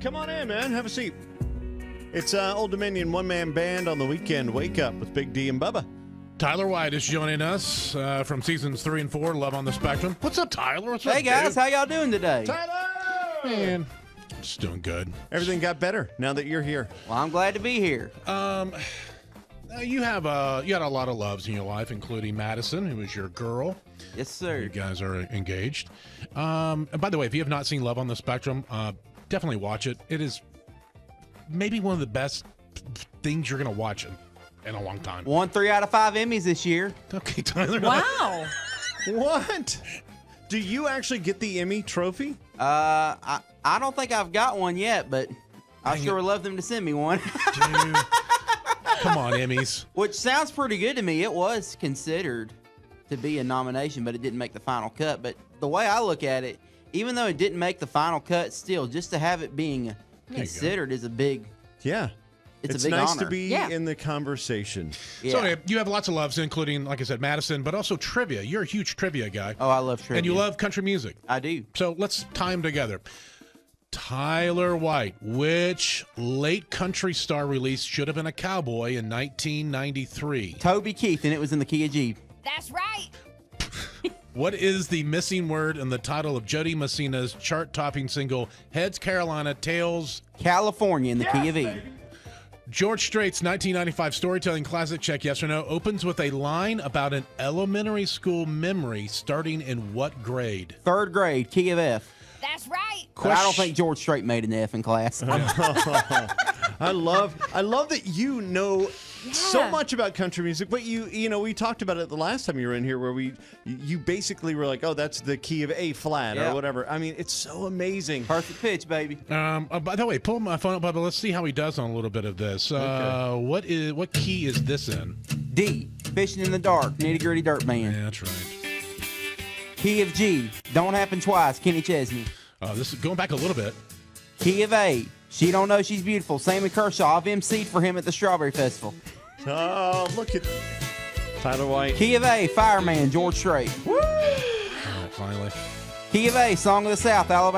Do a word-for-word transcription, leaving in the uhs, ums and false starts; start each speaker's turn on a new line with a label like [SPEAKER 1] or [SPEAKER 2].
[SPEAKER 1] Come on in, man. Have a seat. It's uh, Old Dominion one-man band on the weekend. Wake up with Big D and Bubba.
[SPEAKER 2] Tyler White is joining us uh, from seasons three and four, Love on the Spectrum. What's up, Tyler? What's
[SPEAKER 3] Hey,
[SPEAKER 2] up,
[SPEAKER 3] guys.
[SPEAKER 2] dude?
[SPEAKER 3] How y'all doing today?
[SPEAKER 1] Tyler!
[SPEAKER 2] Man, just doing good.
[SPEAKER 1] Everything got better now that you're here.
[SPEAKER 3] Well, I'm glad to be here.
[SPEAKER 2] Um, uh, you have uh, you had a lot of loves in your life, including Madison, who is your girl.
[SPEAKER 3] Yes, sir.
[SPEAKER 2] You guys are engaged. Um, and by the way, if you have not seen Love on the Spectrum, uh, definitely watch it. It is maybe one of the best things you're going to watch in, in a long time.
[SPEAKER 3] Won three out of five Emmys this year.
[SPEAKER 2] Okay, Tyler.
[SPEAKER 4] Wow.
[SPEAKER 1] What? Do you actually get the Emmy trophy?
[SPEAKER 3] Uh, I, I don't think I've got one yet, but I
[SPEAKER 2] Dang
[SPEAKER 3] sure
[SPEAKER 2] it.
[SPEAKER 3] would love them to send me one.
[SPEAKER 2] Dude. Come on, Emmys.
[SPEAKER 3] Which sounds pretty good to me. It was considered to be a nomination, but it didn't make the final cut. But the way I look at it, even though it didn't make the final cut, still, just to have it being considered is a big,
[SPEAKER 1] Yeah.
[SPEAKER 3] it's,
[SPEAKER 1] It's
[SPEAKER 3] a big
[SPEAKER 1] nice
[SPEAKER 3] honor.
[SPEAKER 1] to be
[SPEAKER 4] Yeah.
[SPEAKER 1] in the conversation.
[SPEAKER 3] Yeah.
[SPEAKER 2] So anyway, you have lots of loves, including, like I said, Madison, but also trivia. You're a huge trivia guy.
[SPEAKER 3] Oh, I love trivia.
[SPEAKER 2] And you love country music.
[SPEAKER 3] I do.
[SPEAKER 2] So let's tie them together. Tyler White, which late country star release should have been a cowboy in nineteen ninety-three?
[SPEAKER 3] Toby Keith, and it was in the key of G.
[SPEAKER 4] That's right.
[SPEAKER 2] What is the missing word in the title of Jody Messina's chart-topping single, Heads Carolina, Tails?
[SPEAKER 3] California in the key of E.
[SPEAKER 2] George Strait's nineteen ninety-five storytelling classic, Check Yes or No, opens with a line about an elementary school memory starting in what grade?
[SPEAKER 3] Third grade, key of F.
[SPEAKER 4] That's right.
[SPEAKER 3] But I don't think George Strait made an F in class.
[SPEAKER 1] I love I love that you know so
[SPEAKER 4] Yeah.
[SPEAKER 1] much about country music, but you you know, we talked about it the last time you were in here where we you basically were like, "Oh, that's the key of A flat
[SPEAKER 3] Yeah.
[SPEAKER 1] or whatever." I mean, it's so amazing.
[SPEAKER 3] Perfect pitch, baby.
[SPEAKER 2] Um, uh, by the way, pull my phone up, Bubba. Let's see how he does on a little bit of this. Uh, what is what key is this in?
[SPEAKER 3] D, fishing in the dark, nitty gritty dirt band.
[SPEAKER 2] Yeah, that's right.
[SPEAKER 3] Key of G, don't happen twice, Kenny Chesney.
[SPEAKER 2] Uh, this is going back a little bit.
[SPEAKER 3] Key of A, she don't know she's beautiful. Sammy Kershaw, I've emceed for him at the Strawberry Festival.
[SPEAKER 1] Oh, look at Tyler White.
[SPEAKER 3] Key of A, Fireman, George Strait.
[SPEAKER 2] Oh, finally.
[SPEAKER 3] Key of A, Song of the South, Alabama.